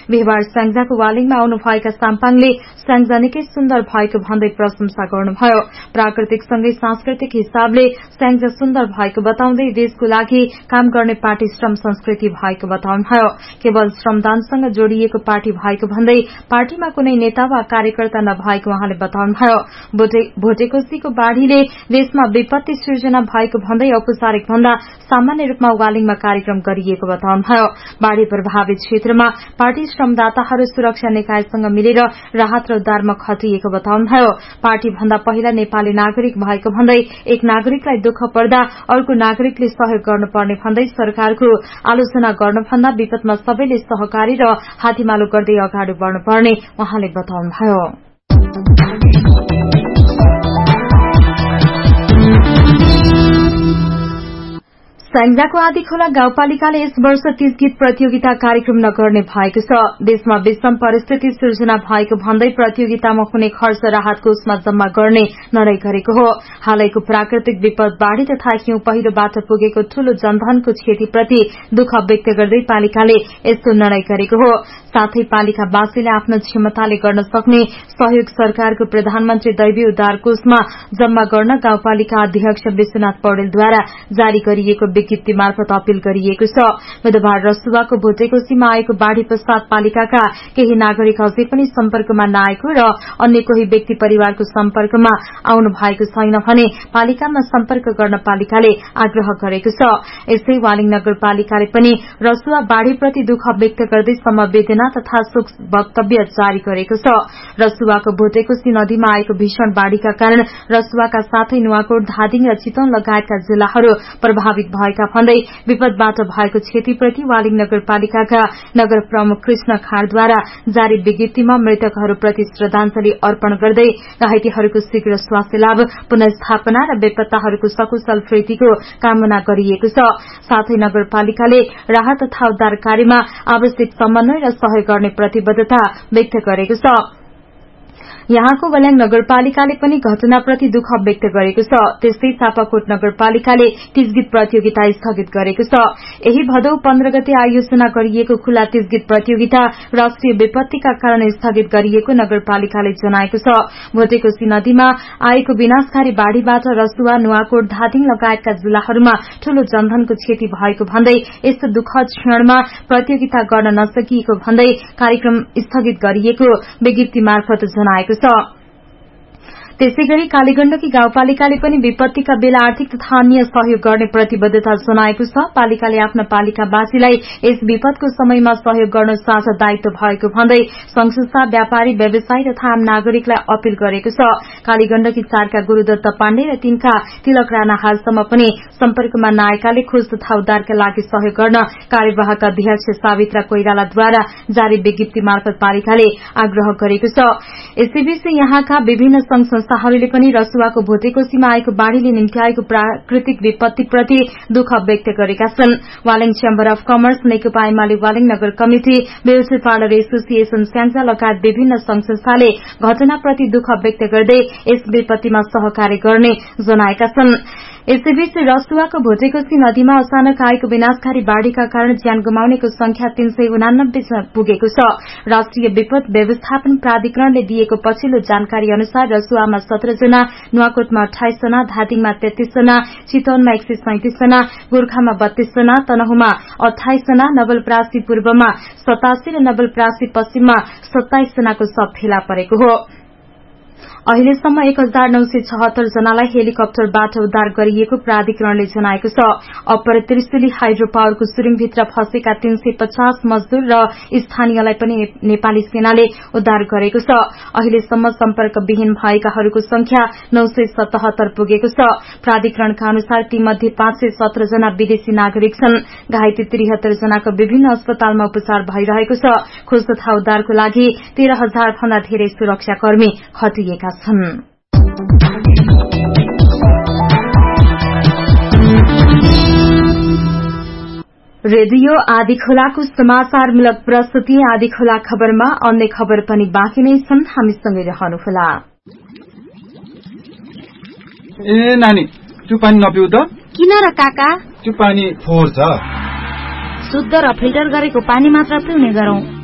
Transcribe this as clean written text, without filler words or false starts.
बिहिबार स्याङ्जाको वालिङमा आउनुभएका साम्पाङले स्याङ्जा निकै सुन्दर भएको भन्दै प्रशंसा गर्नुभयो। प्राकृतिकसँगै सांस्कृतिक हिसाबले स्याङ्जा सुन्दर भएको बताउँदै देशको लागि काम गर्ने पार्टी श्रम संस्कृति भएको बताउनुभयो। केवल श्रमदानसँग जोडिएको पार्टी भएको भन्दै पार्टीमा कुनै नेता वा कार्यकर्ता नभएको उहाँले बताउनुभयो। भोटेकोसीको बाढ़ीले देशमा विपत्ति सिर्जना भएको भन्दै औपचारिक भन्दा सामान्य रूपमा वालिङमा कार्यक्रम गरिएको बताउनुभयो। बाढ़ी प्रभावित क्षेत्रमा पार्टी श्रमदाताहरू सुरक्षा निकायसँग मिलेर राहत र उद्धारमा खटिएको बताउनुभयो। पार्टी भन्दा पहिला नेपाली नागरिक भएको भन्दै एक नागरिकलाई दुःख पर्दा अर्को नागरिकले सहयोग गर्नुपर्ने भन्दै सरकारको आलोचना गर्नुभन्दा विपदमा सबैले सहकारी र हातीमालो गर्दै अगाडि बढ्नुपर्ने उहाँले बताउनुभयो। स्याङ्जाको आदिखोला गाउँपालिकाले यस वर्ष 30 गीत प्रतियोगिता कार्यक्रम नगर्ने भएको छ। देशमा विषम परिस्थिति सिर्जना भएको भन्दै प्रतियोगितामा हुने खर्च राहत कोषमा जम्मा गर्ने निर्णय गरेको हो। हालैको प्राकृतिक विपद बाढ़ी तथा हिउँ पहिरोबाट पुगेको ठूलो जनधनको क्षतिप्रति दुःख व्यक्त गर्दै पालिकाले यस्तो निर्णय गरेको हो। साथै पालिकावासीले आफ्नो क्षमताले गर्न सक्ने सहयोग सरकारको प्रधानमन्त्री दैवी उद्धार कोषमा जम्मा गर्न गाउँपालिका अध्यक्ष विश्वनाथ पौडेलद्वारा जारी गरिएको विज्ञप्ति मार्फत अपील गरिएको छ। बुधबार रसुवाको भोटेकोसीमा आएको बाढ़ी पश्चात पालिकाका केही नागरिक अझै पनि सम्पर्कमा नआएको र अन्य कोही व्यक्ति परिवारको सम्पर्कमा आउनु भएको छैन भने पालिकामा सम्पर्क गर्न पालिकाले आग्रह गरेको छ। यसै वालिङ नगरपालिकाले पनि रसुवा बाढ़ीप्रति दुःख व्यक्त गर्दै समवेदना तथा शोक वक्तव्य जारी गरेको छ। रसुवाको भोटेकोसी नदीमा आएको भीषण बाढ़ीका कारण रसुवाका साथै नुवाकोट, धादिङ र चितवन लगायतका जिल्लाहरू प्रभावित भएका भन्दै विपदबाट भएको क्षतिप्रति वालिङ नगरपालिकाका नगर प्रमुख कृष्ण खाँडद्वारा जारी विज्ञप्तिमा मृतकहरूप्रति श्रद्धाञ्जली अर्पण गर्दै घाइतेहरूको शीघ्र स्वास्थ्य लाभ, पुनर्स्थापना र बेपत्ताहरूको सकुशल फिर्तीको कामना गरिएको छ। साथै नगरपालिकाले राहत तथा उद्धार कार्यमा आवश्यक समन्वय र सहयोग गर्ने प्रतिबद्धता व्यक्त गरेको छ। यहाँको वल्याङ नगरपालिकाले पनि घटनाप्रति दुःख व्यक्त गरेको छ। त्यस्तै चापाकोट नगरपालिकाले 30 गीत प्रतियोगिता स्थगित गरेको छ। यही भदौ 15 गते आयोजना गरिएको खुला 30 गीत प्रतियोगिता राष्ट्रिय विपत्तिका कारण स्थगित गरिएको नगरपालिकाले जनाएको छ। भोटेकोसी नदीमा आएको विनाशकारी बाढ़ीबाट रसुवा, नुवाकोट, धादिङ लगायतका जिल्लाहरूमा ठूलो जनधनको क्षति भएको भन्दै यस्तो दुःखद क्षणमा प्रतियोगिता गर्न नसकिएको भन्दै कार्यक्रम स्थगित गरिएको विज्ञप्ति मार्फत जनाएको छ। त्यसैगरी कालीगण्डकी गाउँपालिकाले पनि विपत्तिका बेला आर्थिक तथा अन्य सहयोग गर्ने प्रतिबद्धता जनाएको छ। पालिकाले आफ्ना पालिकावासीलाई यस विपदको समयमा सहयोग गर्न साझा दायित्व भएको भन्दै संस्था, व्यापारी, व्यवसायी तथा आम नागरिकलाई अपील गरेको छ। कालीगण्डकी 4 का गुरूदत्त पाण्डे र 3 का तिलक राणा हालसम्म पनि सम्पर्कमा नआएकाले खोज तथा उद्धारका लागि सहयोग गर्न कार्यवाहक अध्यक्ष सावित्रा कोइरालाद्वारा जारी विज्ञप्ति मार्फत पालिकाले आग्रह गरेको छ। यसैबीच यहाँका विभिन्न संघ संस्थाहरूले पनि रसुवाको भोटेकोसीमा आएको बाढ़ीले निम्त्याएको प्राकृतिक विपत्तिप्रति दुःख व्यक्त गरेका छन्। वालिङ चेम्बर अफ कमर्स, नेकपा एमाले वालिङ नगर committee, beauty parlour association Syangja लगायत विभिन्न संघ संस्थाले घटनाप्रति दुःख व्यक्त गर्दै यस विपत्तिमा सहकार्य गर्ने जनाएका छन्। यसैबीच रसुवाको भोटेकोसी नदीमा अचानक आएको विनाशकारी बाढ़ीका कारण ज्यान गुमाउनेको संख्या 389 पुगेको छ। राष्ट्रिय विपद व्यवस्थापन प्राधिकरणले दिएको पछिल्लो जानकारी अनुसार रसुवामा 17 जना, नुवाकोटमा 28 जना, धादिङमा 33 जना, चितवनमा 137 जना, गोर्खामा 32 जना, तनहुमा 28 जना, नवलपरासी पूर्वमा 87 र नवलपरासी पश्चिममा 27 जनाको शव फेला परेको हो। अहिलेसम्म 1976 जनालाई हेलिकप्टरबाट उद्धार गरिएको प्राधिकरणले जनाएको छ। अप्पर त्रिशुली हाइड्रो पावरको सुरुङभित्र फँसेका 350 मजदूर र स्थानीयलाई पनि नेपाली सेनाले उद्धार गरेको छ। अहिलेसम्म सम्पर्कविहीन भएकाहरूको संख्या 977 पुगेको छ। प्राधिकरणका अनुसार तीमध्ये 517 जना विदेशी नागरिक छन्। घाइते 73 जनाको विभिन्न अस्पतालमा उपचार भइरहेको छ। खोज तथा उद्धारको लागि 13,000 भन्दा धेरै सुरक्षाकर्मी खटिएका छन्। रेडियो आदिखोलाको समाचारमूलक प्रस्तुति आदिखोला खबरमा अन्य खबर पनि बाँकी नै छन्। हामीसँगै रहनुहोला। ए नानी, त्यो पानी नपिउ त। किन र काका? त्यो पानी फोहोर छ। शुद्ध र फिल्टर गरेको पानी मात्र पिउने गरौं।